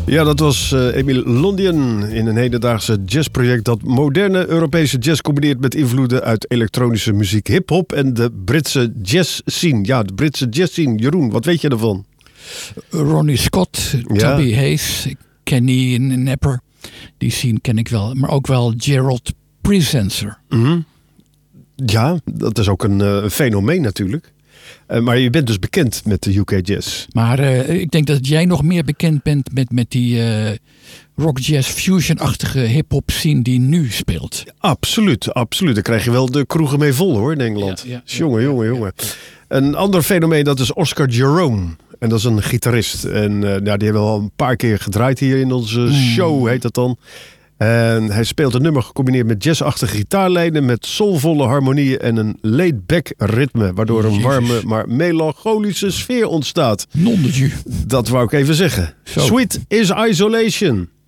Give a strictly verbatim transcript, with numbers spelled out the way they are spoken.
Ja, dat was uh, Emile Londien in een hedendaagse jazzproject dat moderne Europese jazz combineert met invloeden uit elektronische muziek, hip-hop en de Britse jazz scene. Ja, de Britse jazz scene. Jeroen, wat weet je ervan? Ronnie Scott, Ja. Toby Hayes, Kenny Napper, die scene ken ik wel. Maar ook wel Gerald Presenter. Mm-hmm. Ja, dat is ook een uh, fenomeen natuurlijk. Uh, maar je bent dus bekend met de U K jazz. Maar uh, ik denk dat jij nog meer bekend bent met, met die uh, rock jazz fusion-achtige hip-hop scene die nu speelt. Absoluut, absoluut. Daar krijg je wel de kroegen mee vol hoor in Engeland. Ja, ja, jongen, ja, jongen, ja, jongen. ja. Een ander fenomeen, dat is Oscar Jerome. En dat is een gitarist. En uh, ja, die hebben we al een paar keer gedraaid hier in onze Mm. show, heet dat dan. En hij speelt een nummer gecombineerd met jazzachtige gitaarlijnen, met soulvolle harmonieën en een laid-back ritme, waardoor een Jezus. warme, maar melancholische sfeer ontstaat. Non de jus. Dat wou ik even zeggen. Zo. Sweet is Isolation.